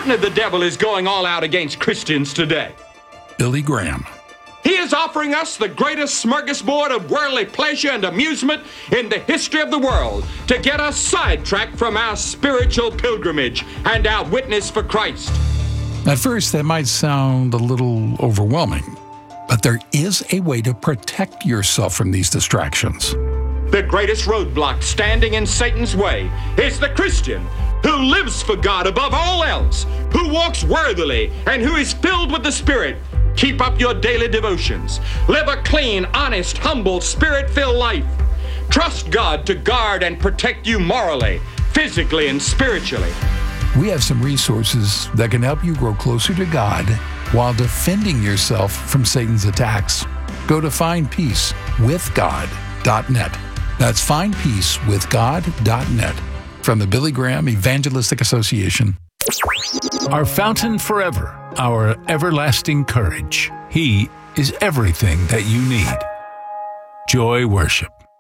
Certainly the devil is going all out against Christians today. Billy Graham. He is offering us the greatest smorgasbord of worldly pleasure and amusement in the history of the world to get us sidetracked from our spiritual pilgrimage and our witness for Christ. At first, that might sound a little overwhelming, but there is a way to protect yourself from these distractions. The greatest roadblock standing in Satan's way is the Christian who lives for God above all else, who walks worthily, and who is filled with the Spirit. Keep up your daily devotions. Live a clean, honest, humble, Spirit-filled life. Trust God to guard and protect you morally, physically, and spiritually. We have some resources that can help you grow closer to God while defending yourself from Satan's attacks. Go to findpeacewithgod.net. That's findpeacewithgod.net. From the Billy Graham Evangelistic Association. Our fountain forever, our everlasting courage. He is everything that you need. Joy Worship.